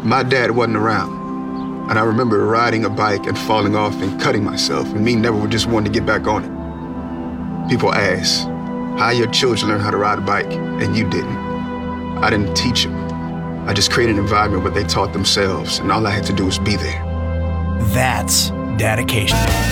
My dad wasn't around. And I remember riding a bike and falling off and cutting myself, and me never just wanting to get back on it. People ask, how your children learn how to ride a bike, and you didn't. I didn't teach them. I just created an environment where they taught themselves, and all I had to do was be there. That's dedication.